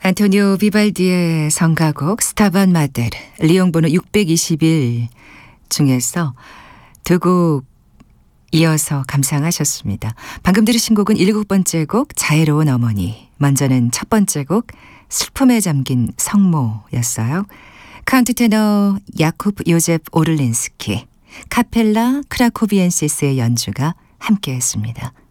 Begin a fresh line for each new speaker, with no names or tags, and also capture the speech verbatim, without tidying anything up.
안토니오 비발디의 성가곡 스타반 마데르 리옹 번호 육백이십일 중에서 두 곡 이어서 감상하셨습니다. 방금 들으신 곡은 일곱 번째 곡 자애로운 어머니, 먼저는 첫 번째 곡 슬픔에 잠긴 성모였어요. 카운트 테너 야쿠브 요제프 오를린스키, 카펠라 크라코비엔시스의 연주가 함께했습니다.